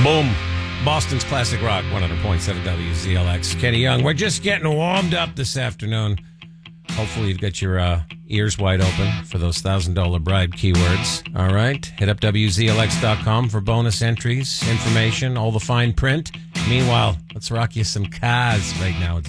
Boom. Boston's Classic Rock, 100.7 WZLX. Kenny Young. We're just getting warmed up this afternoon. Hopefully you've got your ears wide open for those $1,000 bribe keywords. All right. Hit up WZLX.com for bonus entries, information, all the fine print. Meanwhile, let's rock you some cars right now.